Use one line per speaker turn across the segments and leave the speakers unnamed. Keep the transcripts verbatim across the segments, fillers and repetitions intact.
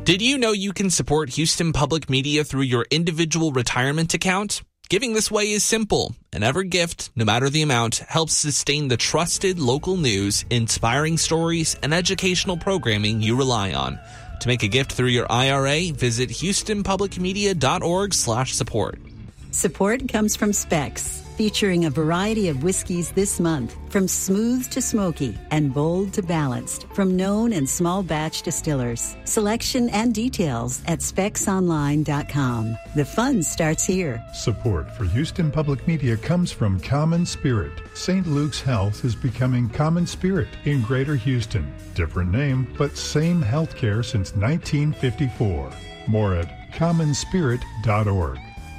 Did you know you can support Houston Public Media through your individual retirement account? Giving this way is simple, and every gift, no matter the amount, helps sustain the trusted local news, inspiring stories, and educational programming you rely on. To make a gift through your I R A, visit houstonpublicmedia.org slash support.
Support comes from Specs, featuring a variety of whiskeys this month, from smooth to smoky and bold to balanced, from known and small batch distillers. Selection and details at specs online dot com. The fun starts here.
Support for Houston Public Media comes from Common Spirit. Saint Luke's Health is becoming Common Spirit in Greater Houston. Different name, but same healthcare since nineteen fifty-four. More at common spirit dot org.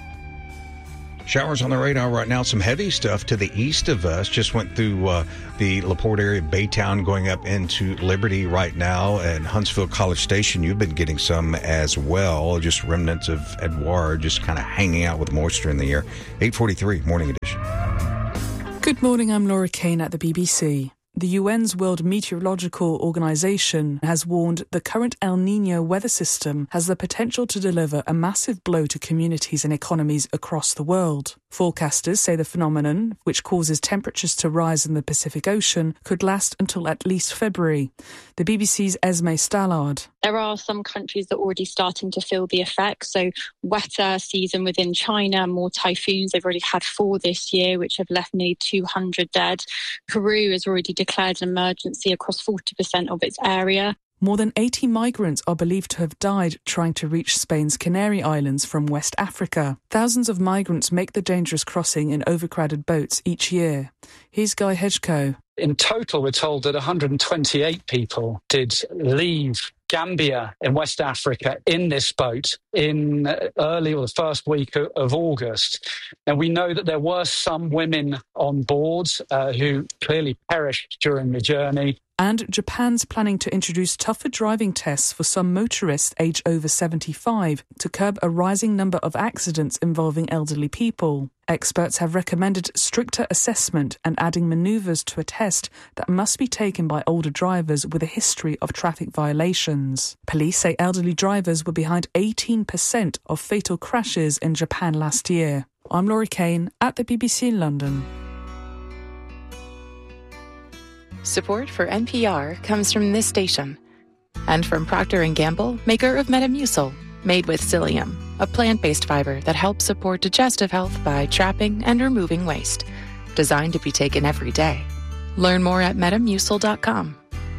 Showers on the radar right now. Some heavy stuff to the east of us. Just went through uh, the LaPorte area, Baytown, going up into Liberty right now, and Huntsville College Station. You've been getting some as well. Just remnants of Edouard just kind of hanging out with moisture in the air. eight forty-three, Morning Edition.
Good morning, I'm Laura Kane at the B B C. The U N's World Meteorological Organization has warned the current El Niño weather system has the potential to deliver a massive blow to communities and economies across the world. Forecasters say the phenomenon, which causes temperatures to rise in the Pacific Ocean, could last until at least February. The B B C's Esme Stallard.
There are some countries that are already starting to feel the effects. So wetter season within China, more typhoons. They've already had four this year, which have left nearly two hundred dead. Peru has already declared an emergency across forty percent of its area.
More than eighty migrants are believed to have died trying to reach Spain's Canary Islands from West Africa. Thousands of migrants make the dangerous crossing in overcrowded boats each year. Here's Guy Hedgecoe.
In total, we're told that one hundred twenty-eight people did leave Gambia in West Africa in this boat in early or the first week of, of August. Now, we know that there were some women on board uh, who clearly perished during the journey.
And Japan's planning to introduce tougher driving tests for some motorists aged over seventy-five to curb a rising number of accidents involving elderly people. Experts have recommended stricter assessment and adding manoeuvres to a test that must be taken by older drivers with a history of traffic violations. Police say elderly drivers were behind eighteen percent of fatal crashes in Japan last year. I'm Laurie Kane at the B B C in London.
Support for N P R comes from this station and from Procter and Gamble, maker of Metamucil, made with psyllium, a plant-based fiber that helps support digestive health by trapping and removing waste. Designed to be taken every day. Learn more at metamucil dot com.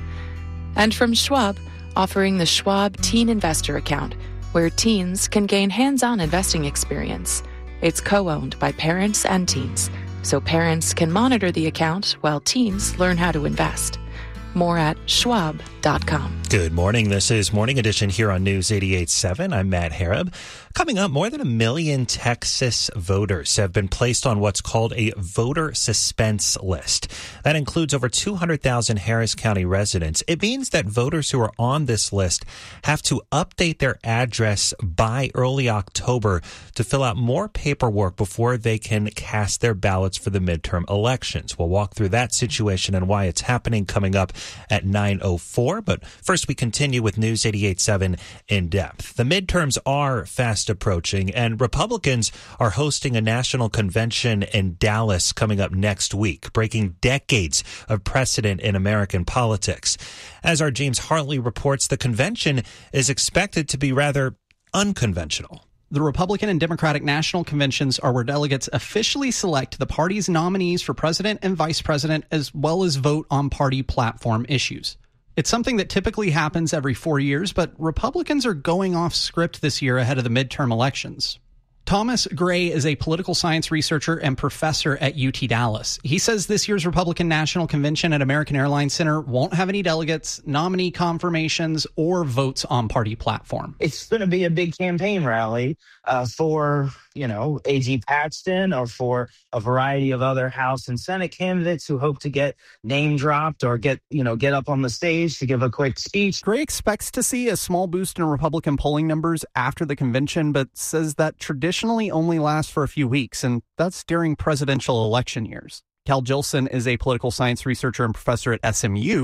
And from Schwab, offering the Schwab Teen Investor Account, where teens can gain hands-on investing experience. It's co-owned by parents and teens, so parents can monitor the account while teens learn how to invest. More at schwab dot com.
Good morning. This is Morning Edition here on News eighty-eight point seven. I'm Matt Harab. Coming up, more than a million Texas voters have been placed on what's called a voter suspense list. That includes over two hundred thousand Harris County residents. It means that voters who are on this list have to update their address by early October to fill out more paperwork before they can cast their ballots for the midterm elections. We'll walk through that situation and why it's happening coming up at nine oh four. But first, we continue with News eighty-eight point seven in depth. The midterms are fast approaching, and Republicans are hosting a national convention in Dallas coming up next week, breaking decades of precedent in American politics. As our James Hartley reports, the convention is expected to be rather unconventional.
The Republican and Democratic national conventions are where delegates officially select the party's nominees for president and vice president, as well as vote on party platform issues. It's something that typically happens every four years, but Republicans are going off script this year ahead of the midterm elections. Thomas Gray is a political science researcher and professor at U T Dallas. He says this year's Republican National Convention at American Airlines Center won't have any delegates, nominee confirmations, or votes on party platform.
It's going to be a big campaign rally uh, for, you know, A G Paxton or for a variety of other House and Senate candidates who hope to get name dropped or get, you know, get up on the stage to give a quick speech.
Gray expects to see a small boost in Republican polling numbers after the convention, but says that traditionally only lasts for a few weeks, and that's during presidential election years. Cal Jilson is a political science researcher and professor at S M U.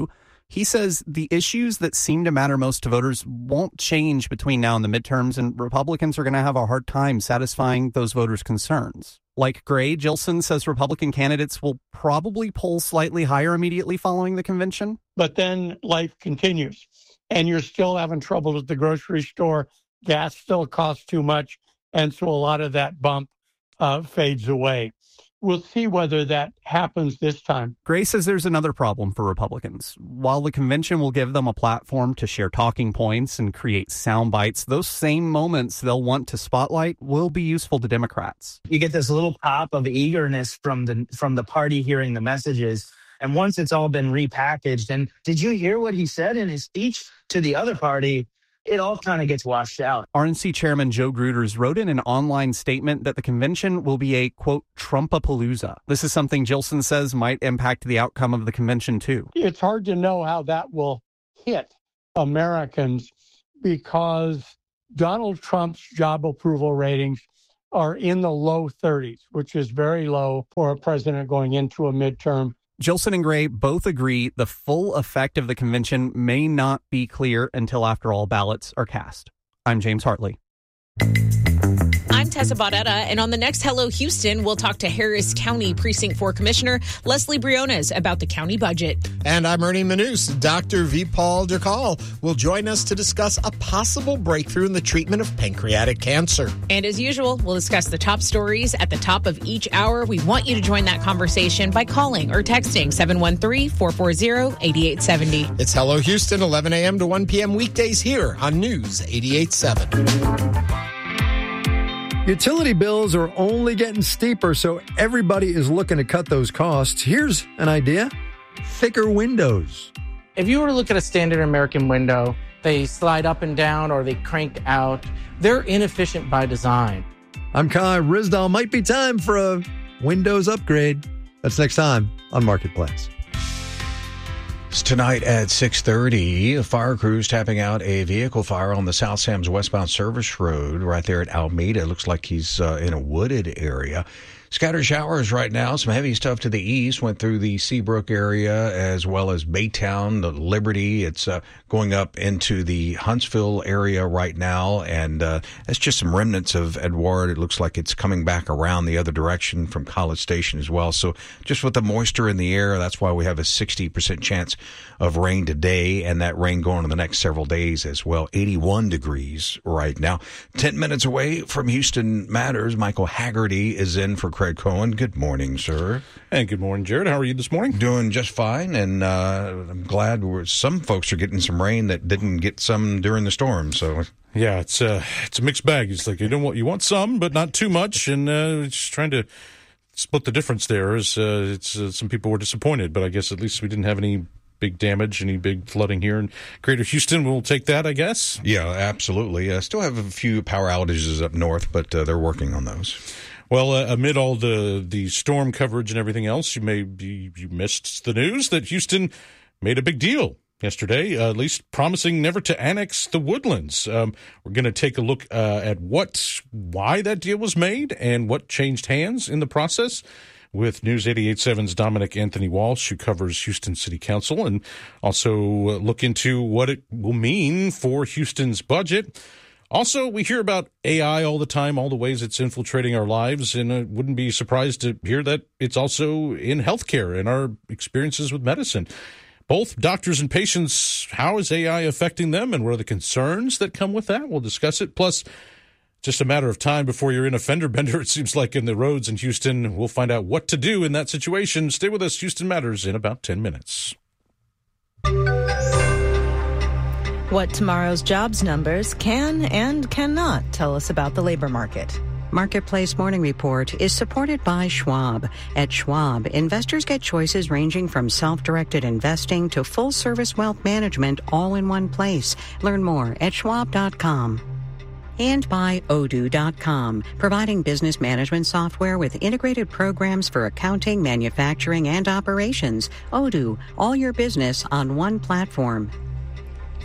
He says the issues that seem to matter most to voters won't change between now and the midterms, and Republicans are going to have a hard time satisfying those voters' concerns. Like Gray, Gilson says Republican candidates will probably poll slightly higher immediately following the convention.
But then life continues, and you're still having trouble at the grocery store. Gas still costs too much, and so a lot of that bump uh, fades away. We'll see whether that happens this time.
Gray says there's another problem for Republicans. While the convention will give them a platform to share talking points and create sound bites, those same moments they'll want to spotlight will be useful to Democrats.
You get this little pop of eagerness from the from the party hearing the messages. And once it's all been repackaged, and did you hear what he said in his speech to the other party? It all kind of gets washed out.
R N C Chairman Joe Gruters wrote in an online statement that the convention will be a, quote, Trumpapalooza. This is something Gilson says might impact the outcome of the convention, too.
It's hard to know how that will hit Americans because Donald Trump's job approval ratings are in the low thirties, which is very low for a president going into a midterm.
Gilson and Gray both agree the full effect of the convention may not be clear until after all ballots are cast. I'm James Hartley.
I'm Tessa Baudetta, and on the next Hello Houston, we'll talk to Harris County Precinct four Commissioner Leslie Briones about the county budget.
And I'm Ernie Manous. Doctor Vipal Durkal will join us to discuss a possible breakthrough in the treatment of pancreatic cancer.
And as usual, we'll discuss the top stories at the top of each hour. We want you to join that conversation by calling or texting seven one three, four four zero, eight eight seven zero.
It's Hello Houston, eleven a.m. to one p.m. weekdays here on News eighty-eight seven.
Utility bills are only getting steeper, so everybody is looking to cut those costs. Here's an idea: thicker windows.
If you were to look at a standard American window, they slide up and down or they crank out. They're inefficient by design.
I'm Kai Rizdal. Might be time for a Windows upgrade. That's next time on Marketplace.
Tonight at six thirty, a fire crew's tapping out a vehicle fire on the South Sam's westbound service road right there at Alameda. It looks like he's uh, in a wooded area. Scattered showers right now. Some heavy stuff to the east. Went through the Seabrook area as well as Baytown, the Liberty. It's uh, going up into the Huntsville area right now. And uh, that's just some remnants of Edward. It looks like it's coming back around the other direction from College Station as well. So just with the moisture in the air, that's why we have a sixty percent chance of rain today, and that rain going on the next several days as well. eighty-one degrees right now. Ten minutes away from Houston Matters, Michael Haggerty is in for Craig Cohen. Good morning, sir.
And good morning, Jared. How are you this morning?
Doing just fine, and uh, I'm glad we're, some folks are getting some rain that didn't get some during the storm. So
yeah, it's a it's a mixed bag. It's like you don't want you want some, but not too much, and uh, just trying to split the difference there. Is uh, it's uh, some people were disappointed, but I guess at least we didn't have any big damage, any big flooding here in Greater Houston. We'll take that, I guess.
Yeah, absolutely. Uh, still have a few power outages up north, but uh, they're working on those.
Well, uh, amid all the, the storm coverage and everything else, you may be, you missed the news that Houston made a big deal yesterday, uh, at least promising never to annex the Woodlands. Um, we're going to take a look uh, at what, why that deal was made and what changed hands in the process with News eighty-eight seven's Dominic Anthony Walsh, who covers Houston City Council, and also uh, look into what it will mean for Houston's budget. Also, we hear about A I all the time, all the ways it's infiltrating our lives, and I wouldn't be surprised to hear that it's also in healthcare and our experiences with medicine. Both doctors and patients, how is A I affecting them, and what are the concerns that come with that? We'll discuss it. Plus, just a matter of time before you're in a fender bender, it seems like, in the roads in Houston. We'll find out what to do in that situation. Stay with us. Houston Matters in about ten minutes.
What tomorrow's jobs numbers can and cannot tell us about the labor market.
Marketplace Morning Report is supported by Schwab. At Schwab, investors get choices ranging from self-directed investing to full-service wealth management all in one place. Learn more at schwab dot com. And by Odoo dot com, providing business management software with integrated programs for accounting, manufacturing, and operations. Odoo, all your business on one platform.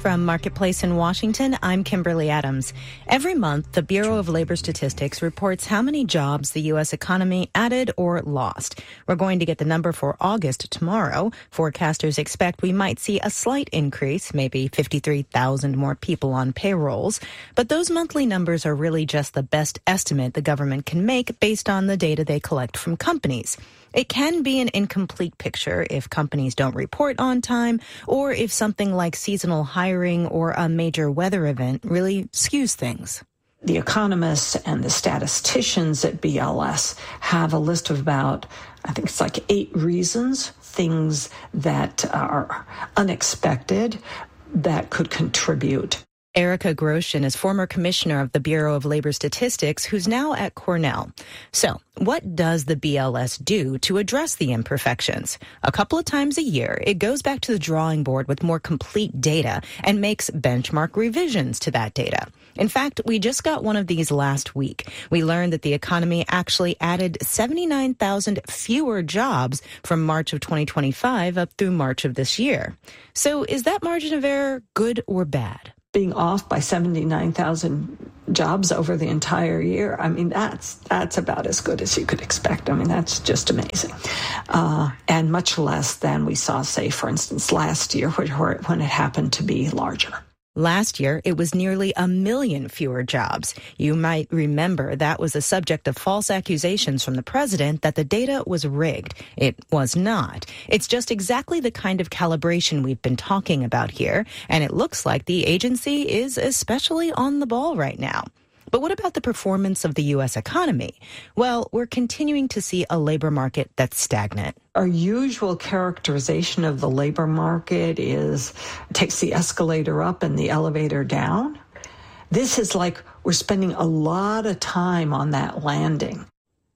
From Marketplace in Washington, I'm Kimberly Adams. Every month, the Bureau of Labor Statistics reports how many jobs the U S economy added or lost. We're going to get the number for August tomorrow. Forecasters expect we might see a slight increase, maybe fifty-three thousand more people on payrolls. But those monthly numbers are really just the best estimate the government can make based on the data they collect from companies. It can be an incomplete picture if companies don't report on time or if something like seasonal hiring or a major weather event really skews things.
The economists and the statisticians at B L S have a list of about, I think it's like eight reasons, things that are unexpected that could contribute.
Erica Groshin is former commissioner of the Bureau of Labor Statistics, who's now at Cornell. So, what does the B L S do to address the imperfections? A couple of times a year, it goes back to the drawing board with more complete data and makes benchmark revisions to that data. In fact, we just got one of these last week. We learned that the economy actually added seventy-nine thousand fewer jobs from March of twenty twenty-five up through March of this year. So, is that margin of error good or bad?
Being off by seventy-nine thousand jobs over the entire year, I mean, that's that's about as good as you could expect. I mean, that's just amazing. Uh, and much less than we saw, say, for instance, last year, when it happened to be larger.
Last year, it was nearly a million fewer jobs. You might remember that was the subject of false accusations from the president that the data was rigged. It was not. It's just exactly the kind of calibration we've been talking about here, and it looks like the agency is especially on the ball right now. But what about the performance of the U S economy? Well, we're continuing to see a labor market that's stagnant.
Our usual characterization of the labor market is takes the escalator up and the elevator down. This is like we're spending a lot of time on that landing.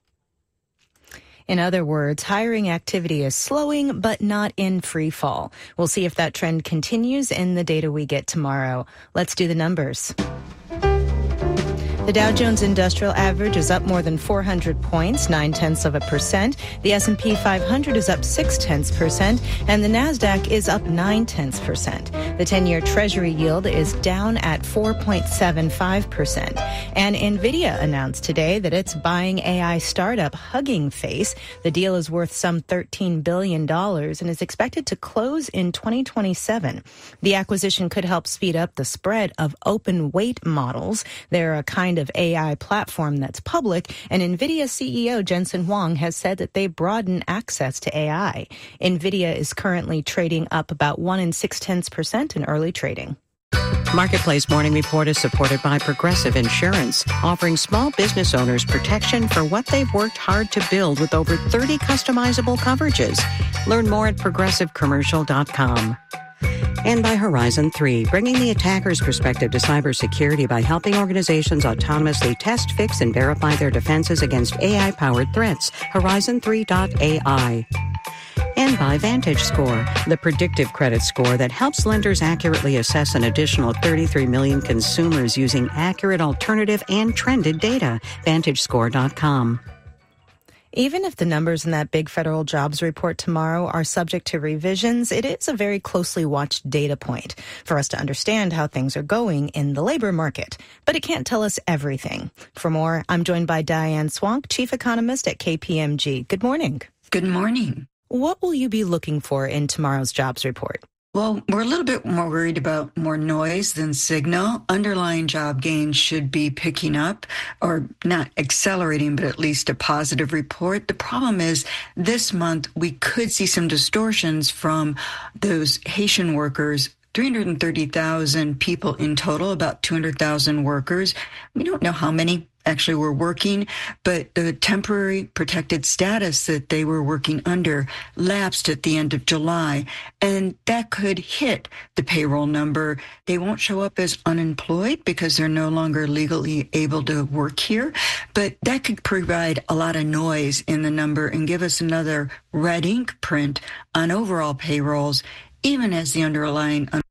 In other words, hiring activity is slowing, but not in free fall. We'll see if that trend continues in the data we get tomorrow. Let's do the numbers. The Dow Jones Industrial Average is up more than four hundred points, nine-tenths of a percent. The S and P five hundred is up six-tenths percent, and the NASDAQ is up nine-tenths percent. The ten-year Treasury yield is down at four point seven five percent. And NVIDIA announced today that it's buying A I startup Hugging Face. The deal is worth some thirteen billion dollars and is expected to close in twenty twenty-seven. The acquisition could help speed up the spread of open weight models. They're a kind of A I platform that's public, and NVIDIA C E O Jensen Huang has said that they broaden access to A I. NVIDIA is currently trading up about one and six-tenths percent in early trading.
Marketplace Morning Report is supported by Progressive Insurance, offering small business owners protection for what they've worked hard to build with over thirty customizable coverages. Learn more at progressive commercial dot com. And by Horizon three, bringing the attacker's perspective to cybersecurity by helping organizations autonomously test, fix, and verify their defenses against A I-powered threats. Horizon three dot A I. And by VantageScore, the predictive credit score that helps lenders accurately assess an additional thirty-three million consumers using accurate alternative and trended data. Vantage Score dot com.
Even if the numbers in that big federal jobs report tomorrow are subject to revisions, it is a very closely watched data point for us to understand how things are going in the labor market. But it can't tell us everything. For more, I'm joined by Diane Swank, chief economist at K P M G. Good morning.
Good morning.
What will you be looking for in tomorrow's jobs report?
Well, we're a little bit more worried about more noise than signal. Underlying job gains should be picking up, or not accelerating, but at least a positive report. The problem is this month we could see some distortions from those Haitian workers. three hundred thirty thousand people in total, about two hundred thousand workers. We don't know how many actually were working, but the temporary protected status that they were working under lapsed at the end of July, and that could hit the payroll number. They won't show up as unemployed because they're no longer legally able to work here, but that could provide a lot of noise in the number and give us another red ink print on overall payrolls, even as the underlying